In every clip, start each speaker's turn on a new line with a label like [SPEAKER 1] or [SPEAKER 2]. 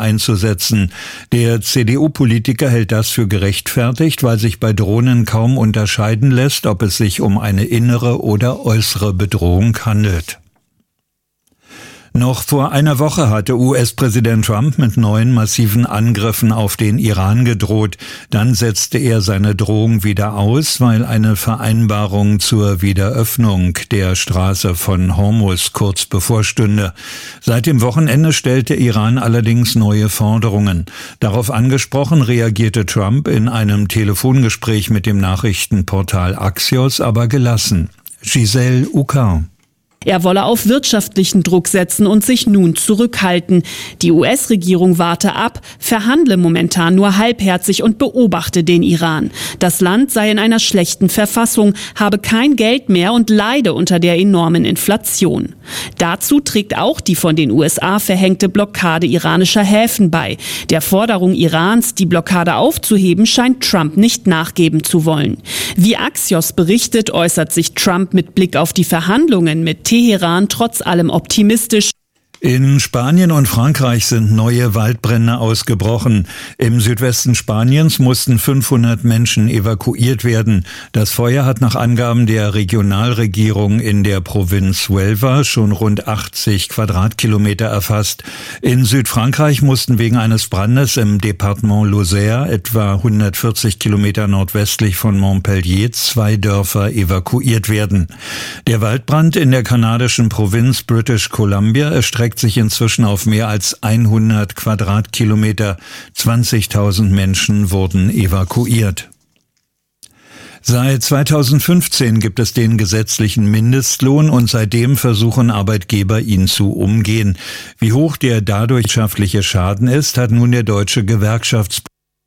[SPEAKER 1] einzusetzen. Der CDU-Politiker hält das für gerechtfertigt, weil sich bei Drohnen kaum unterscheiden lässt, ob es sich um eine innere oder äußere Bedrohung handelt. Noch vor einer Woche hatte US-Präsident Trump mit neuen massiven Angriffen auf den Iran gedroht. Dann setzte er seine Drohung wieder aus, weil eine Vereinbarung zur Wiederöffnung der Straße von Hormuz kurz bevorstünde. Seit dem Wochenende stellte Iran allerdings neue Forderungen. Darauf angesprochen reagierte Trump in einem Telefongespräch mit dem Nachrichtenportal Axios aber gelassen. Giselle Ucar.
[SPEAKER 2] Er wolle auf wirtschaftlichen Druck setzen und sich nun zurückhalten. Die US-Regierung warte ab, verhandle momentan nur halbherzig und beobachte den Iran. Das Land sei in einer schlechten Verfassung, habe kein Geld mehr und leide unter der enormen Inflation. Dazu trägt auch die von den USA verhängte Blockade iranischer Häfen bei. Der Forderung Irans, die Blockade aufzuheben, scheint Trump nicht nachgeben zu wollen. Wie Axios berichtet, äußert sich Trump mit Blick auf die Verhandlungen mit Teheran trotz allem optimistisch.
[SPEAKER 1] In Spanien und Frankreich sind neue Waldbrände ausgebrochen. Im Südwesten Spaniens mussten 500 Menschen evakuiert werden. Das Feuer hat nach Angaben der Regionalregierung in der Provinz Huelva schon rund 80 Quadratkilometer erfasst. In Südfrankreich mussten wegen eines Brandes im Departement Lozère, etwa 140 Kilometer nordwestlich von Montpellier, 2 Dörfer evakuiert werden. Der Waldbrand in der kanadischen Provinz British Columbia erstreckt sich inzwischen auf mehr als 100 Quadratkilometer. 20.000 Menschen wurden evakuiert. Seit 2015 gibt es den gesetzlichen Mindestlohn und seitdem versuchen Arbeitgeber, ihn zu umgehen. Wie hoch der dadurch wirtschaftliche Schaden ist, hat nun der Deutsche Gewerkschaftsbund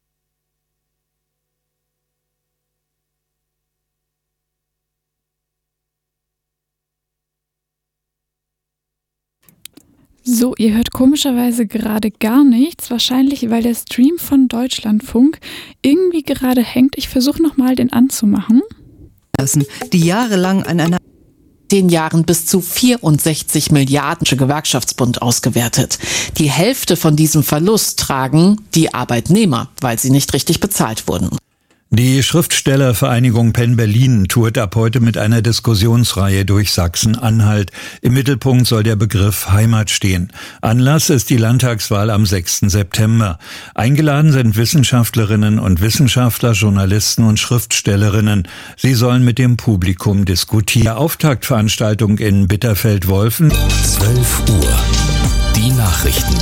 [SPEAKER 3] So, ihr hört komischerweise gerade gar nichts, wahrscheinlich weil der Stream von Deutschlandfunk irgendwie gerade hängt. Ich versuche nochmal den anzumachen.
[SPEAKER 4] Die jahrelang an einer 10 Jahren bis zu 64 Milliarden Gewerkschaftsbund ausgewertet. Die Hälfte von diesem Verlust tragen die Arbeitnehmer, weil sie nicht richtig bezahlt wurden.
[SPEAKER 1] Die Schriftstellervereinigung Penn Berlin tourt ab heute mit einer Diskussionsreihe durch Sachsen-Anhalt. Im Mittelpunkt soll der Begriff Heimat stehen. Anlass ist die Landtagswahl am 6. September. Eingeladen sind Wissenschaftlerinnen und Wissenschaftler, Journalisten und Schriftstellerinnen. Sie sollen mit dem Publikum diskutieren. Auftaktveranstaltung in Bitterfeld-Wolfen.
[SPEAKER 5] 12 Uhr. Die Nachrichten.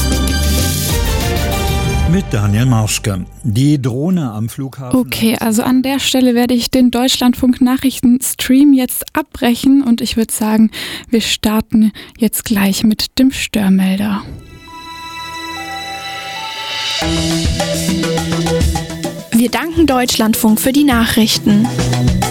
[SPEAKER 1] Mit Daniel Marschke. Die Drohne am Flughafen.
[SPEAKER 3] Okay, also an der Stelle werde ich den Deutschlandfunk-Nachrichten-Stream jetzt abbrechen und ich würde sagen, wir starten jetzt gleich mit dem Störmelder.
[SPEAKER 6] Wir danken Deutschlandfunk für die Nachrichten.